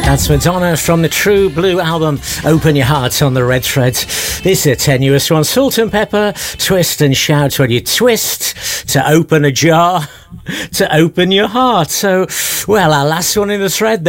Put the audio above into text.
That's Madonna from the True Blue album, Open Your Heart on the Red Thread. This is a tenuous one. Salt and pepper, twist and shout when you twist to open a jar, to open your heart. So, well, our last one in the thread